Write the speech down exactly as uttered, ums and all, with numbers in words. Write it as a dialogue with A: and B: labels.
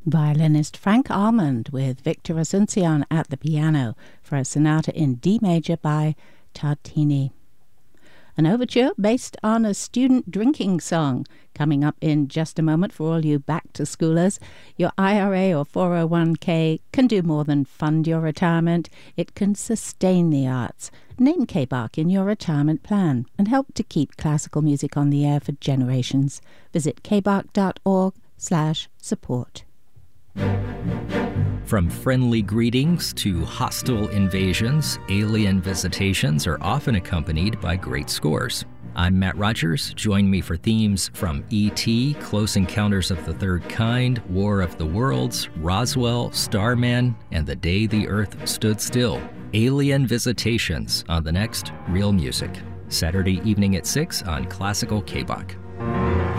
A: Violinist Frank Almond with Victor Asuncion at the piano for a sonata in D major by Tartini. An overture based on a student drinking song coming up in just a moment for all you back-to-schoolers. Your I R A or four oh one k can do more than fund your retirement. It can sustain the arts. Name K B A C in your retirement plan and help to keep classical music on the air for generations. Visit k b a c dot org slash support.
B: From friendly greetings to hostile invasions, alien visitations are often accompanied by great scores. I'm Matt Rogers. Join me for themes from E T, Close Encounters of the Third Kind, War of the Worlds, Roswell, Starman, and The Day the Earth Stood Still. Alien Visitations on the next Real Music. Saturday evening at six on Classical K B A C.